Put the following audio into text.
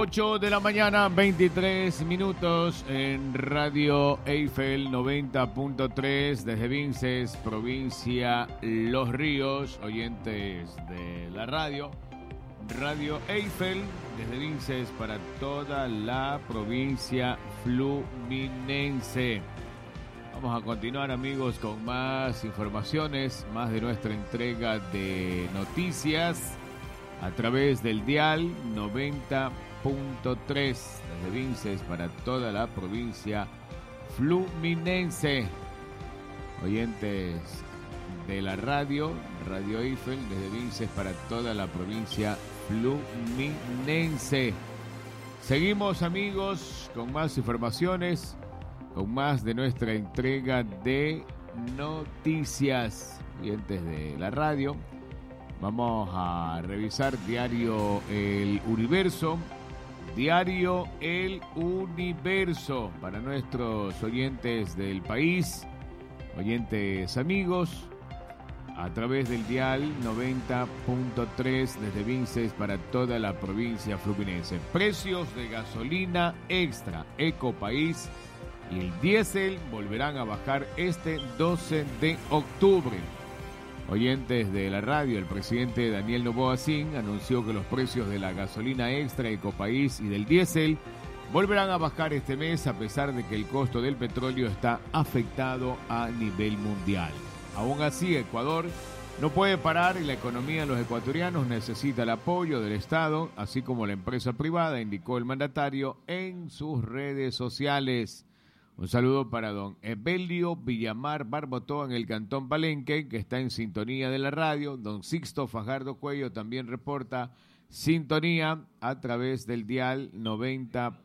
8 de la mañana, 23 minutos en Radio Eiffel 90.3 desde Vinces, provincia Los Ríos, oyentes de la radio. Radio Eiffel desde Vinces para toda la provincia fluminense. Vamos a continuar, amigos, con más informaciones, más de nuestra entrega de noticias a través del dial 90.3 desde Vinces para toda la provincia fluminense. Oyentes de la radio Eiffel desde Vinces para toda la provincia fluminense. Seguimos, amigos, con más informaciones, con más de nuestra entrega de noticias. Oyentes de la radio, vamos a revisar diario El Universo. Diario El Universo para nuestros oyentes del país, oyentes amigos, a través del dial 90.3 desde Vinces para toda la provincia fluminense. Precios de gasolina extra Ecopaís y el diésel volverán a bajar este 12 de octubre. Oyentes de la radio, el presidente Daniel Noboa Sin anunció que los precios de la gasolina extra Ecopaís y del diésel volverán a bajar este mes, a pesar de que el costo del petróleo está afectado a nivel mundial. Aún así, Ecuador no puede parar y la economía de los ecuatorianos necesita el apoyo del Estado, así como la empresa privada, indicó el mandatario en sus redes sociales. Un saludo para don Evelio Villamar Barbotó en el Cantón Palenque, que está en sintonía de la radio. Don Sixto Fajardo Cuello también reporta sintonía a través del dial 90.3